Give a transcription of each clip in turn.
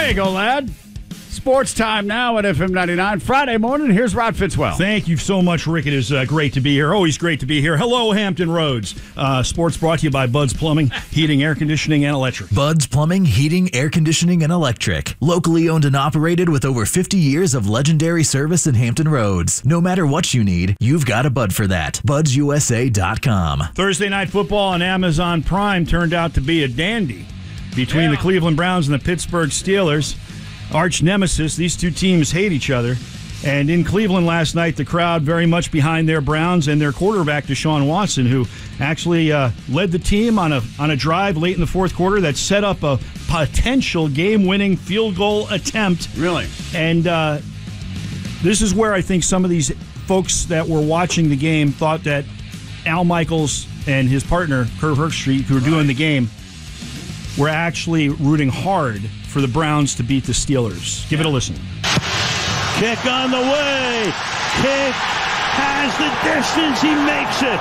There you go, lad. Sports time now at FM 99. Friday morning, here's Rod Fitzwell. Thank you so much, Rick. It is great to be here. Always great to be here. Hello, Hampton Roads. Sports brought to you by Bud's Plumbing, Heating, Air Conditioning, and Electric. Bud's Plumbing, Heating, Air Conditioning, and Electric. Locally owned and operated with over 50 years of legendary service in Hampton Roads. No matter what you need, you've got a Bud for that. BudsUSA.com. Thursday Night Football on Amazon Prime turned out to be a dandy between the Cleveland Browns and the Pittsburgh Steelers. Arch nemesis. These two teams hate each other. And in Cleveland last night, the crowd very much behind their Browns and their quarterback, Deshaun Watson, who actually led the team on a drive late in the fourth quarter that set up a potential game-winning field goal attempt. Really? And this is where I think some of these folks that were watching the game thought that Al Michaels and his partner, Kurt Herbstreit, who were doing the game, were actually rooting hard for the Browns to beat the Steelers. Give it a listen. Kick on the way. Kick has the distance. He makes it.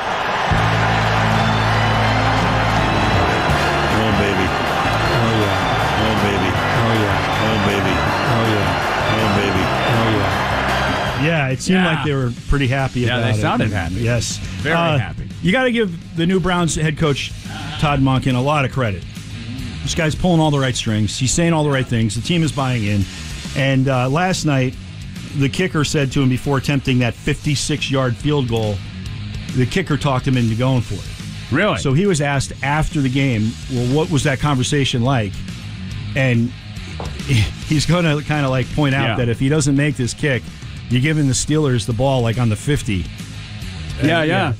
Oh, baby. Oh, yeah. Oh, baby. Oh, yeah. Oh, baby. Oh, yeah. Oh, baby. Oh, yeah. Yeah, it seemed like they were pretty happy about it. Yeah, they sounded happy. Yes. Very happy. You got to give the new Browns head coach, Todd Monken, a lot of credit. This guy's pulling all the right strings. He's saying all the right things. The team is buying in. And last night, the kicker said to him before attempting that 56-yard field goal, the kicker talked him into going for it. Really? So he was asked after the game, well, what was that conversation like? And he's going to kind of like point out that if he doesn't make this kick, you're giving the Steelers the ball like on the 50. Yeah.